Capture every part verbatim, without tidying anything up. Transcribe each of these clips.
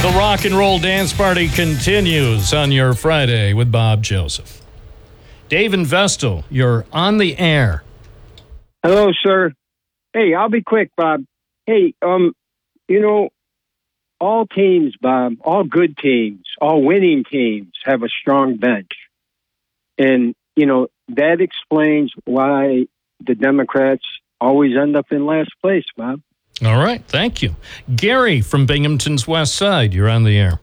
The Rock and Roll Dance Party continues on your Friday with Bob Joseph. Dave and Vestal, you're on the air. Hello, sir. Hey, I'll be quick, Bob. Hey, um, you know, all teams, Bob, all good teams, all winning teams have a strong bench. And, you know, that explains why the Democrats always end up in last place, Bob. All right, thank you. Gary from Binghamton's West Side, you're on the air.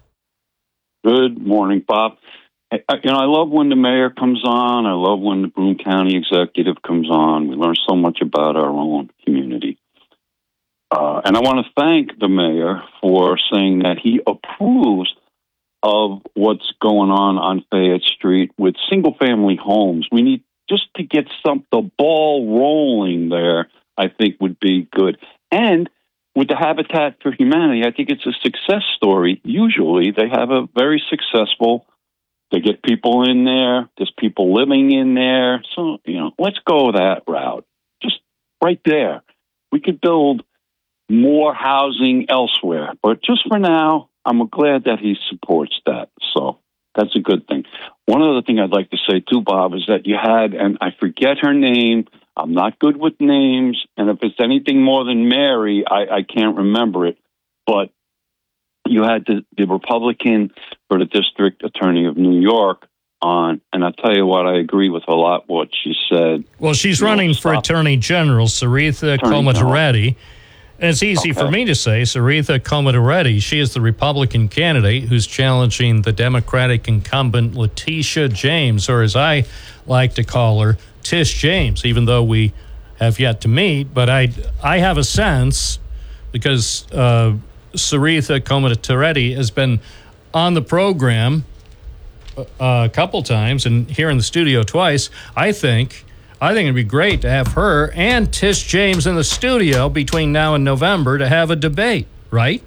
Good morning, Bob. I, you know, I love when the mayor comes on. I love when the Broome County executive comes on. We learn so much about our own community. Uh, and I want to thank the mayor for saying that he approves of what's going on on Fayette Street with single-family homes. We need just to get some the ball rolling there, I think would be good. And with the Habitat for Humanity, I think it's a success story. Usually they have a very successful, they get people in there, there's people living in there. So, you know, let's go that route. Just right there. We could build more housing elsewhere. But just for now, I'm glad that he supports that. So that's a good thing. One other thing I'd like to say too, Bob, is that you had, and I forget her name, I'm not good with names, and if it's anything more than Mary, I, I can't remember it. But you had the, the Republican for the district attorney of New York on, and I'll tell you what, I agree with a lot what she said. Well, she's You know, running for stop. Attorney General, Saritha Attorney Komatoreddy. And it's easy Okay. for me to say, Saritha Komatoreddy. She is the Republican candidate who's challenging the Democratic incumbent Letitia James, or as I like to call her, Tish James, even though we have yet to meet. But I, I have a sense, because uh, Saritha Komatoreddy has been on the program uh, a couple times and here in the studio twice, I think... I think it'd be great to have her and Tish James in the studio between now and November to have a debate, right?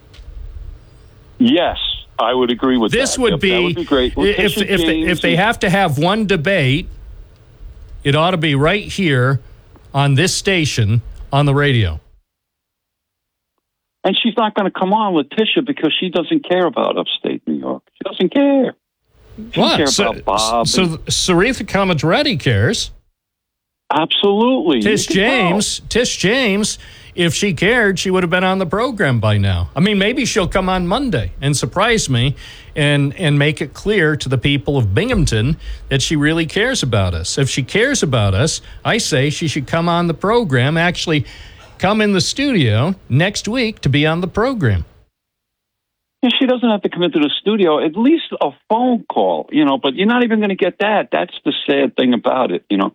Yes, I would agree with this that. Would Yep, be, that would be great. if, Letitia if, they, James if they is- have to have one debate, it ought to be right here on this station on the radio. And she's not going to come on, Letitia, because she doesn't care about upstate New York. She doesn't care. She doesn't What? care So, about Bob. so and- Saritha Komatoreddy cares. Absolutely. Tish You can James, Tish James, if she cared, she would have been on the program by now. I mean, maybe she'll come on Monday and surprise me and, and make it clear to the people of Binghamton that she really cares about us. If she cares about us, I say she should come on the program, actually come in the studio next week to be on the program. Yeah, she doesn't have to come into the studio, at least a phone call, you know, but you're not even going to get that. That's the sad thing about it, you know.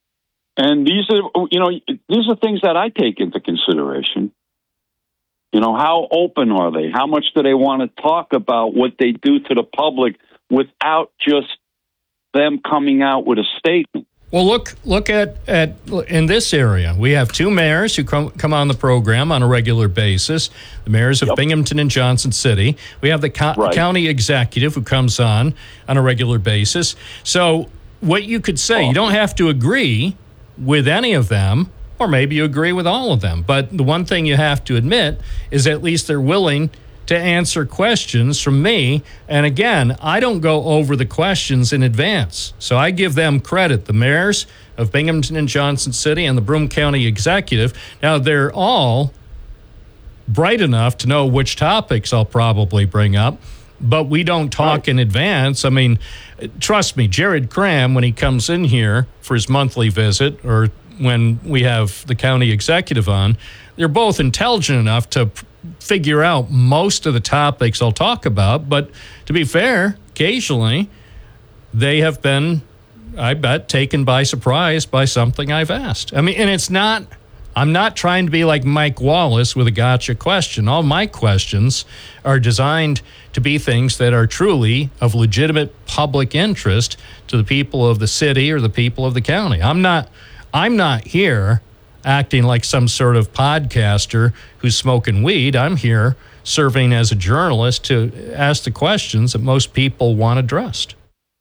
And these are, you know, these are things that I take into consideration. You know, how open are they? How much do they want to talk about what they do to the public without just them coming out with a statement? Well, look look at, at in this area. We have two mayors who come, come on the program on a regular basis, the mayors of Yep. Binghamton and Johnson City. We have the co- Right. county executive who comes on on a regular basis. So what you could say, you don't have to agree with any of them, or maybe you agree with all of them. But the one thing you have to admit is at least they're willing to answer questions from me. And again, I don't go over the questions in advance. So I give them credit, the mayors of Binghamton and Johnson City and the Broome County executive. Now, they're all bright enough to know which topics I'll probably bring up, but we don't talk Right. in advance. I mean, trust me, Jared Cram, when he comes in here for his monthly visit, or when we have the county executive on, they're both intelligent enough to p- figure out most of the topics I'll talk about. But to be fair, occasionally they have been, I bet, taken by surprise by something I've asked. I mean, and it's not, I'm not trying to be like Mike Wallace with a gotcha question. All my questions are designed to be things that are truly of legitimate public interest to the people of the city or the people of the county. I'm not, I'm not here acting like some sort of podcaster who's smoking weed. I'm here serving as a journalist to ask the questions that most people want addressed.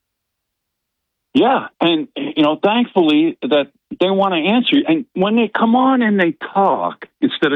Yeah, and, you know, thankfully that they want to answer. And when they come on and they talk, instead of